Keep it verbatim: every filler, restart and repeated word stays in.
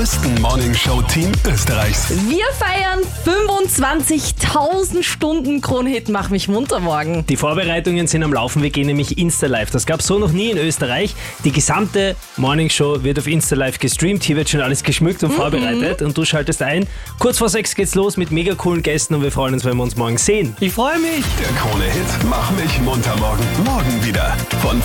größten Morningshow-Team Österreichs. Wir feiern fünfundzwanzigtausend Stunden Kronhit Mach mich munter morgen. Die Vorbereitungen sind am Laufen, wir gehen nämlich Insta-Live. Das gab es so noch nie in Österreich. Die gesamte Morningshow wird auf Insta-Live gestreamt. Hier wird schon alles geschmückt und mhm. vorbereitet und du schaltest ein. Kurz vor sechs geht's los mit mega coolen Gästen und wir freuen uns, wenn wir uns morgen sehen. Ich freue mich. Der Krone-Hit Mach mich munter morgen. Morgen wieder von